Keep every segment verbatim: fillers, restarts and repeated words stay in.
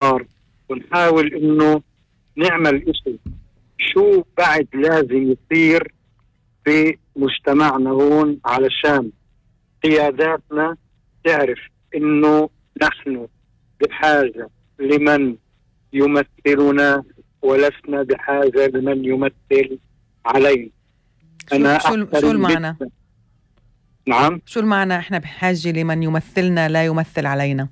الحوار ونحاول إنه نعمل إشي شو بعد لازم يصير في مجتمعنا هون علشان قياداتنا تعرف إنه نحن بحاجة لمن يمثلنا ولسنا بحاجة لمن يمثل علينا. أنا شو, شو المعنى؟ نعم، شو المعنى إحنا بحاجة لمن يمثلنا لا يمثل علينا؟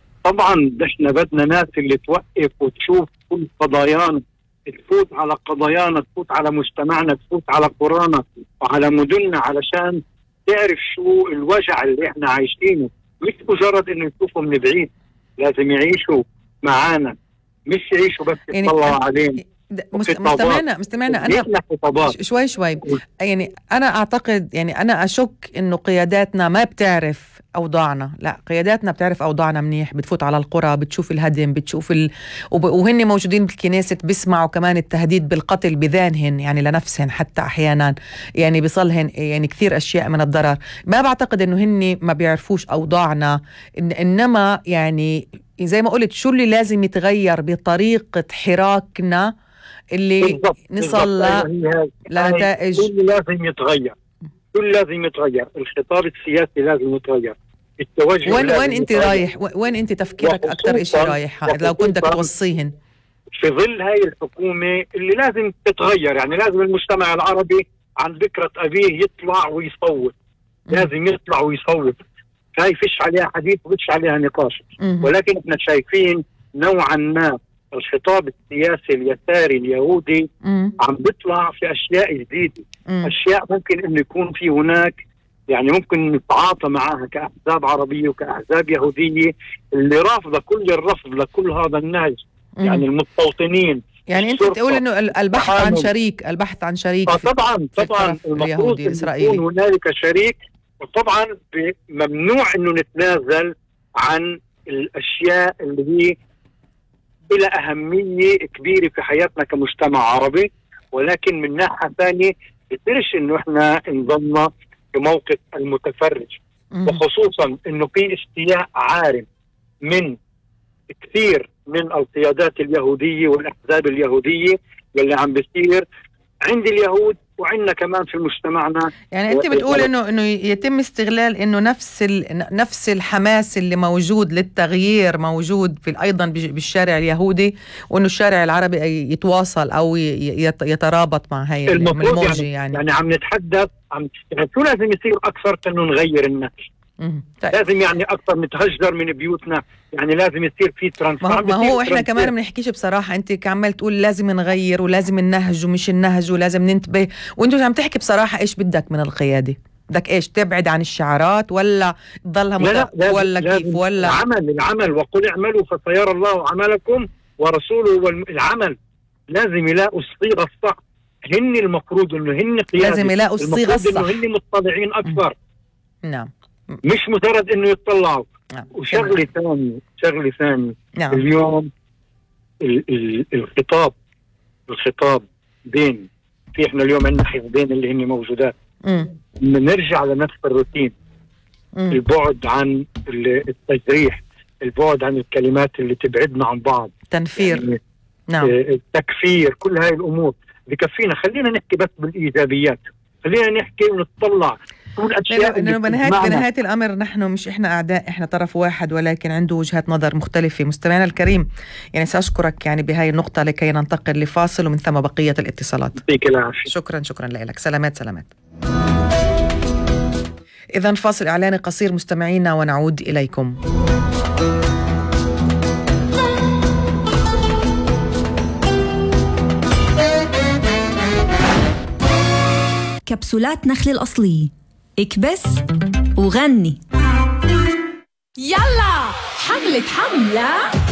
طبعا إحنا بدنا ناس اللي توقف وتشوف كل قضايانا، تفوت على قضايانا، تفوت على مجتمعنا، تفوت على قرانا وعلى مدننا علشان تعرف شو الوجع اللي إحنا عايشينه. مش مجرد إنه يشوفوا من بعيد، لازم يعيشوا معانا، مش يعيشوا بس يطلعوا يعني علينا. مستمعنا مستمعنا أنا شوي شوي يعني أنا أعتقد يعني أنا أشك إنه قياداتنا ما بتعرف أوضاعنا. لا، قياداتنا بتعرف أوضاعنا منيح، بتفوت على القرى، بتشوف الهدم، بتشوف ال... وب... وهن موجودين بالكنيسة بيسمعوا كمان التهديد بالقتل بذهنهن يعني لنفسهن حتى أحيانا، يعني بيصلهن يعني كثير أشياء من الضرر. ما بعتقد إنه هن ما بيعرفوش أوضاعنا، إن... إنما يعني زي ما قلت شو اللي لازم يتغير بطريقة حراكنا اللي نصل لنتائج. كل لازم يتغير، كل لازم يتغير، الخطاب السياسي لازم يتغير، التوجه وين وين انت رايح؟ وين انت تفكيرك اكثر شيء رايح لو كنت توصيهن في ظل هاي الحكومة اللي لازم تتغير؟ يعني لازم المجتمع العربي عن ذكرى أبيه يطلع ويصوت، لازم يطلع ويصوت. هاي فيش عليها حديث وفيش عليها نقاش، ولكن احنا شايفين نوعا ما الخطاب السياسي اليساري اليهودي مم. عم بيطلع في أشياء جديدة، مم. أشياء ممكن إنه يكون في هناك يعني ممكن نتعاطى معها كأحزاب عربية وكأحزاب يهودية اللي رافضة كل الرفض لكل هذا النهج. مم. يعني المستوطنين، يعني أنت تقول إنه البحث عن شريك، البحث عن شريك آه طبعا طبعا المفروض يكون هنالك شريك، وطبعا ممنوع إنه نتنازل عن الأشياء اللي هي إلى أهمية كبيرة في حياتنا كمجتمع عربي، ولكن من ناحية ثانية بترش إنه إحنا نضلنا في موقف المتفرج، وخصوصا إنه في استياء عارم من كثير من القيادات اليهودية والأحزاب اليهودية اللي عم بيصير عند اليهود وعندنا كمان في مجتمعنا. يعني انت بتقول انه انه يتم استغلال انه نفس نفس الحماس اللي موجود للتغيير موجود في ايضا بالشارع اليهودي، وانه الشارع العربي يتواصل او يترابط مع هاي الموجة. يعني, يعني يعني عم نتحدث عم يعني شو لازم يصير اكثر انه نغير الناس. طيب. لازم يعني اكثر نتهجر من بيوتنا، يعني لازم يصير في ترانسفير. ما هو احنا كمان ما بنحكيش بصراحه، انت عمال تقول لازم نغير ولازم النهج ومش النهج ولازم ننتبه، وانت عم تحكي بصراحه ايش بدك من القياده؟ بدك ايش؟ تبعد عن الشعارات ولا تضلها مت... ولا كيف ولا العمل العمل وقل اعملوا فسيرى الله عملكم ورسوله. والعمل لازم يلاقوا الصيغه الصح، هن المفروض انه هن قياده، لازم يلاقوا الصيغه الصح، انه هن مطلعين اكثر. نعم، مش مجرد انه يطلعوا. نعم. وشغله ثانيه شغله ثانيه نعم. اليوم ال ال الخطاب الخطاب بين في احنا اليوم عندنا حزبين اللي هن موجودات، نرجع لنفس الروتين. مم. البعد عن التجريح، البعد عن الكلمات اللي تبعدنا عن بعض، تنفير، يعني نعم، التكفير، كل هاي الامور بكفينا. خلينا نحكي بس بالايجابيات، خلينا نحكي ونطلع لأنه بنهاية بنهاية الأمر نحن مش إحنا أعداء، إحنا طرف واحد ولكن عنده وجهات نظر مختلفة. مستمعنا الكريم، يعني سأشكرك يعني بهاي النقطة لكي ننتقل لفاصل ومن ثم بقية الاتصالات. شكرا شكرا لك. سلامات سلامات. إذن فاصل إعلاني قصير مستمعينا ونعود إليكم. كبسولات نخل الأصلية، اكبس وغني. يلا حملة حملة